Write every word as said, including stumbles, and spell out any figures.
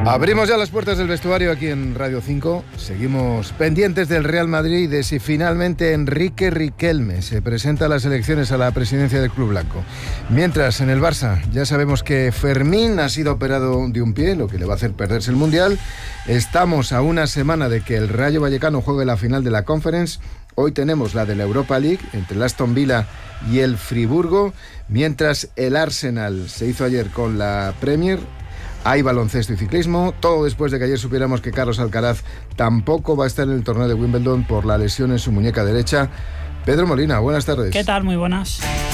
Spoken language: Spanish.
Abrimos ya las puertas del vestuario aquí en Radio cinco. Seguimos pendientes del Real Madrid y de si finalmente Enrique Riquelme se presenta a las elecciones a la presidencia del Club Blanco. Mientras, en el Barça ya sabemos que Fermín ha sido operado de un pie, lo que le va a hacer perderse el Mundial. Estamos a una semana de que el Rayo Vallecano juegue la final de la Conference. Hoy tenemos la de la Europa League entre el Aston Villa y el Friburgo. Mientras el Arsenal se hizo ayer con la Premier. Hay baloncesto y ciclismo, todo después de que ayer supiéramos que Carlos Alcaraz tampoco va a estar en el torneo de Wimbledon por la lesión en su muñeca derecha. Pedro Molina, buenas tardes. ¿Qué tal? Muy buenas.